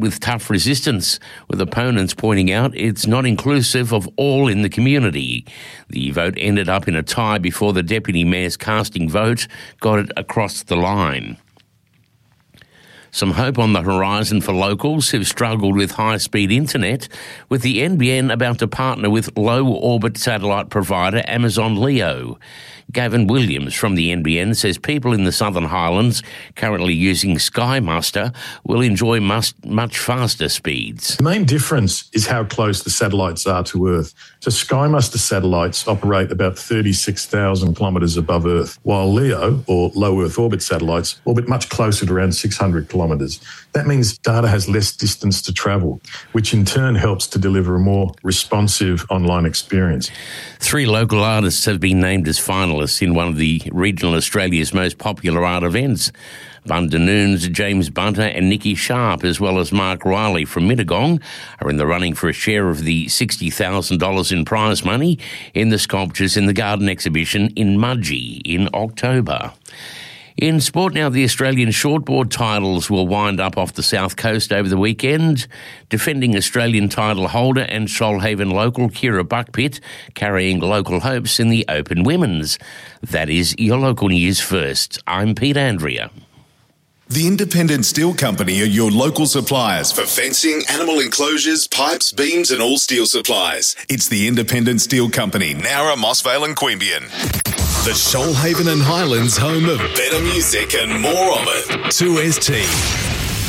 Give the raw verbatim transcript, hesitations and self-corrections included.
with tough resistance, with opponents pointing out it's not inclusive of all in the community. The vote ended up in a tie before the Deputy Mayor's casting vote got it across the line. Some hope on the horizon for locals who've struggled with high-speed internet, with the N B N about to partner with low-orbit satellite provider Amazon Leo. Gavin Williams from the N B N says people in the Southern Highlands currently using Sky Muster will enjoy much, much faster speeds. The main difference is how close the satellites are to Earth. So Sky Muster satellites operate about thirty-six thousand kilometres above Earth, while LEO, or low Earth orbit satellites, orbit much closer to around six hundred kilometres. That means data has less distance to travel, which in turn helps to deliver a more responsive online experience. Three local artists have been named as finalists in one of the regional Australia's most popular art events. Bundanoon's James Bunter and Nikki Sharp, as well as Mark Riley from Mittagong, are in the running for a share of the sixty thousand dollars in prize money in the Sculptures in the Garden exhibition in Mudgee in October. In sport now, the Australian shortboard titles will wind up off the South Coast over the weekend. Defending Australian title holder and Shoalhaven local Kira Buckpitt carrying local hopes in the Open Women's. That is your local news first. I'm Pete Andrea. The Independent Steel Company are your local suppliers for fencing, animal enclosures, pipes, beams and all steel supplies. It's the Independent Steel Company, Nowra, Mossvale and Queanbeyan. The Shoalhaven and Highlands home of better music and more of it. two S T.